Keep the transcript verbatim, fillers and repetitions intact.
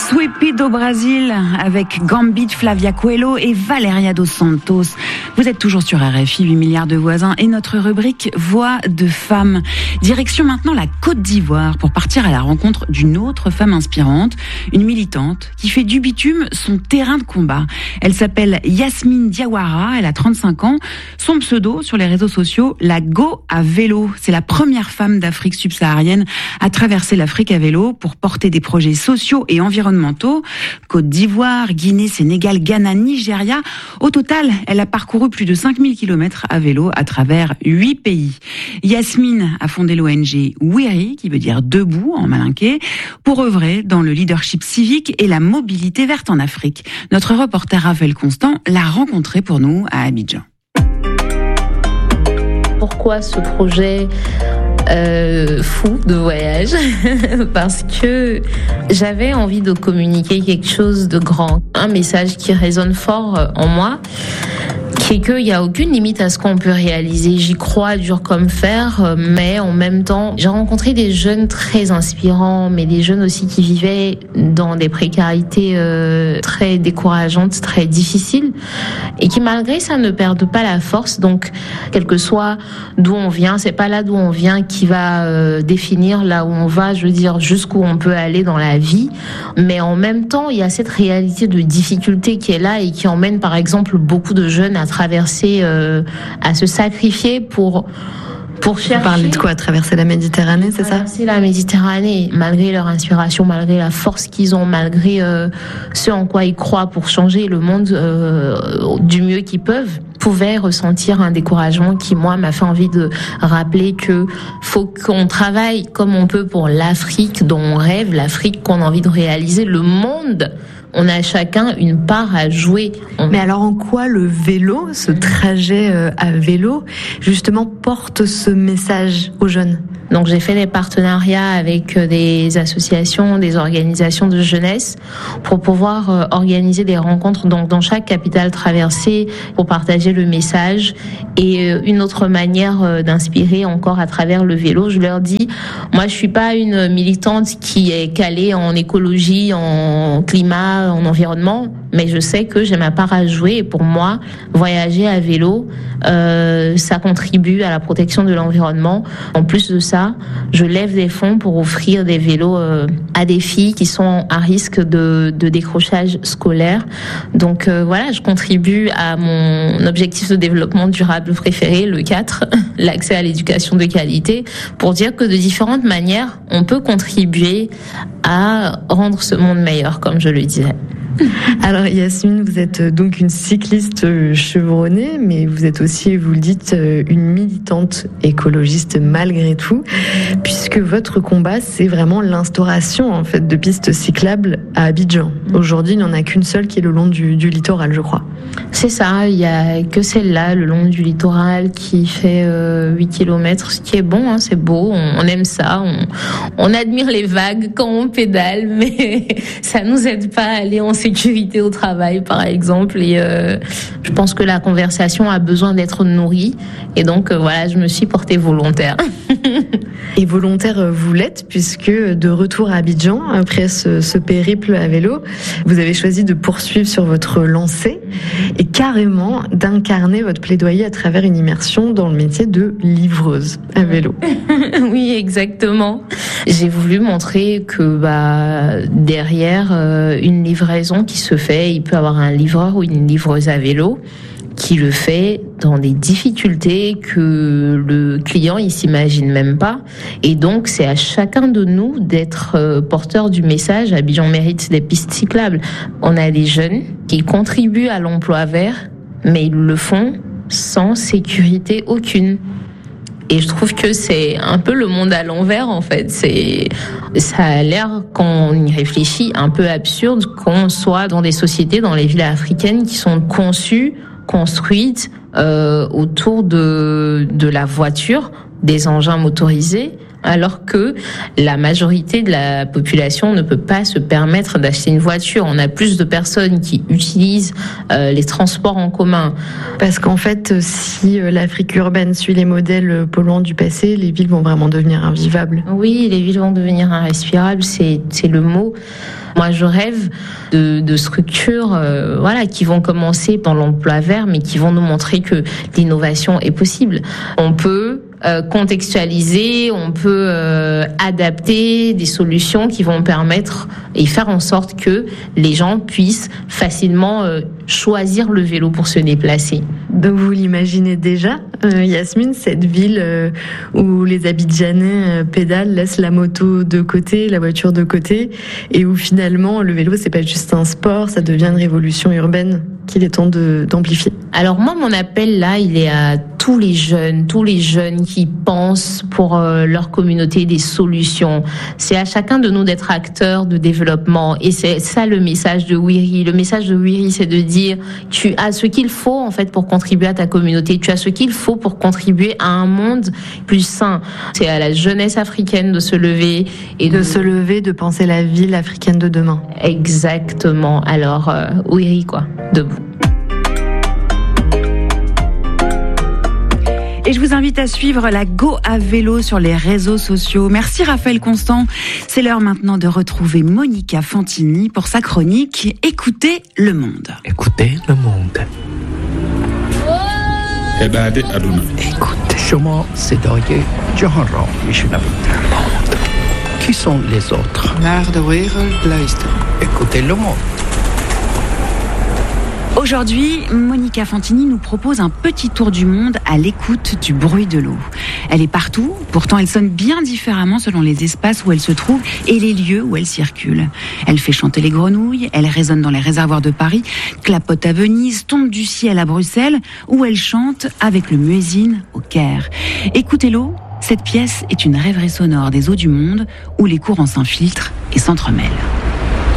Sweepy do Brasil avec Gambit, Flavia Coelho et Valeria dos Santos. Vous êtes toujours sur R F I, huit milliards de voisins et notre rubrique Voix de femmes. Direction maintenant la Côte d'Ivoire pour partir à la rencontre d'une autre femme inspirante, une militante qui fait du bitume son terrain de combat. Elle s'appelle Yasmine Diawara, elle a trente-cinq ans. Son pseudo sur les réseaux sociaux, la Go à vélo. C'est la première femme d'Afrique subsaharienne à traverser l'Afrique à vélo pour porter des projets sociaux et environnementaux. Côte d'Ivoire, Guinée, Sénégal, Ghana, Nigeria. Au total, elle a parcouru plus de cinq mille kilomètres à vélo à travers huit pays. Yasmine a fondé l'O N G Wiri, qui veut dire debout en malinké, pour œuvrer dans le leadership civique et la mobilité verte en Afrique. Notre reporter Raphaël Constant l'a rencontrée pour nous à Abidjan. Pourquoi ce projet Euh, fou de voyage? Parce que j'avais envie de communiquer quelque chose de grand, un message qui résonne fort en moi, qui est qu'il n'y a aucune limite à ce qu'on peut réaliser. J'y crois dur comme fer, mais en même temps, j'ai rencontré des jeunes très inspirants, mais des jeunes aussi qui vivaient dans des précarités euh, très décourageantes, très difficiles, et qui malgré ça ne perdent pas la force. Donc, quel que soit d'où on vient, c'est pas là d'où on vient qui va euh, définir là où on va, je veux dire jusqu'où on peut aller dans la vie. Mais en même temps, il y a cette réalité de difficulté qui est là et qui emmène par exemple beaucoup de jeunes à traverser, euh, à se sacrifier pour pour chercher. Vous parlez de quoi? Traverser la Méditerranée, c'est ça? Traverser la Méditerranée, malgré leur inspiration, malgré la force qu'ils ont, malgré euh, ce en quoi ils croient pour changer le monde euh, du mieux qu'ils peuvent, pouvaient ressentir un découragement qui, moi, m'a fait envie de rappeler que faut qu'on travaille comme on peut pour l'Afrique dont on rêve, l'Afrique qu'on a envie de réaliser, le monde. On a chacun une part à jouer. On... Mais alors en quoi le vélo, ce trajet à vélo, justement porte ce message aux jeunes? Donc j'ai fait des partenariats avec des associations, des organisations de jeunesse pour pouvoir organiser des rencontres donc dans chaque capitale traversée pour partager le message et une autre manière d'inspirer encore à travers le vélo. Je leur dis, moi je suis pas une militante qui est calée en écologie, en climat, en environnement, mais je sais que j'ai ma part à jouer et pour moi, voyager à vélo, euh, ça contribue à la protection de l'environnement. En plus de ça, je lève des fonds pour offrir des vélos euh, à des filles qui sont à risque de, de décrochage scolaire. Donc euh, voilà, je contribue à mon objectif de développement durable préféré, le quatre, l'accès à l'éducation de qualité, pour dire que de différentes manières, on peut contribuer à rendre ce monde meilleur, comme je le disais. Alors Yasmine, vous êtes donc une cycliste chevronnée, mais vous êtes aussi, vous le dites, une militante écologiste malgré tout, puisque votre combat, c'est vraiment l'instauration en fait de pistes cyclables à Abidjan. Aujourd'hui, il n'y en a qu'une seule qui est le long du, du littoral, je crois. C'est ça, il n'y a que celle-là, le long du littoral, qui fait euh, huit kilomètres, ce qui est bon, hein, c'est beau, on, on aime ça, on, on admire les vagues quand on pédale, mais ça nous aide pas à aller en sécurité au travail, par exemple. Et euh, je pense que la conversation a besoin d'être nourrie. Et donc, euh, voilà, je me suis portée volontaire. Et volontaire, vous l'êtes, puisque de retour à Abidjan, après ce, ce périple à vélo, vous avez choisi de poursuivre sur votre lancée et carrément d'incarner votre plaidoyer à travers une immersion dans le métier de livreuse à vélo. Oui, exactement. J'ai voulu montrer que bah, derrière euh, une livraison qui se fait, il peut y avoir un livreur ou une livreuse à vélo qui le fait dans des difficultés que le client il s'imagine même pas. Et donc c'est à chacun de nous d'être euh, porteur du message. Abidjan mérite des pistes cyclables. On a des jeunes qui contribuent à l'emploi vert, mais ils le font sans sécurité aucune. Et je trouve que c'est un peu le monde à l'envers, en fait. C'est, ça a l'air, quand on y réfléchit, un peu absurde qu'on soit dans des sociétés, dans les villes africaines, qui sont conçues, construites euh, autour de, de la voiture, des engins motorisés, alors que la majorité de la population ne peut pas se permettre d'acheter une voiture. On a plus de personnes qui utilisent euh, les transports en commun. Parce qu'en fait, si l'Afrique urbaine suit les modèles polluants du passé, les villes vont vraiment devenir invivables. Oui, les villes vont devenir irrespirables, c'est, c'est le mot. Moi, je rêve de, de structures, euh, voilà, qui vont commencer par l'emploi vert, mais qui vont nous montrer que l'innovation est possible. On peut Euh, contextualiser, on peut euh, adapter des solutions qui vont permettre et faire en sorte que les gens puissent facilement euh, choisir le vélo pour se déplacer. Donc vous l'imaginez déjà, euh, Yasmine, cette ville euh, où les Abidjanais euh, pédalent, laissent la moto de côté, la voiture de côté, et où finalement le vélo c'est pas juste un sport, ça devient une révolution urbaine qu'il est temps de, d'amplifier. Alors moi, mon appel là, il est à tous les jeunes, tous les jeunes qui pensent pour euh, leur communauté des solutions. C'est à chacun de nous d'être acteurs de développement, et c'est ça le message de Wiri. Le message de Wiri, c'est de dire tu as ce qu'il faut en fait pour contribuer à ta communauté, tu as ce qu'il faut pour contribuer à un monde plus sain. C'est à la jeunesse africaine de se lever et de, de se lever, de penser la ville africaine de demain. Exactement. Alors euh, Wiri quoi, debout. Et je vous invite à suivre la Go à vélo sur les réseaux sociaux. Merci Raphaël Constant. C'est l'heure maintenant de retrouver Monica Fantini pour sa chronique Écoutez le monde. Écoutez le monde. Écoutez, شما صدای جهان را میشنوید. Qui sont les autres? Naar de wereld luisteren. Écoutez le monde. Aujourd'hui, Monica Fantini nous propose un petit tour du monde à l'écoute du bruit de l'eau. Elle est partout, pourtant elle sonne bien différemment selon les espaces où elle se trouve et les lieux où elle circule. Elle fait chanter les grenouilles, elle résonne dans les réservoirs de Paris, clapote à Venise, tombe du ciel à Bruxelles, où elle chante avec le muezzin au Caire. Écoutez l'eau, cette pièce est une rêverie sonore des eaux du monde où les courants s'infiltrent et s'entremêlent.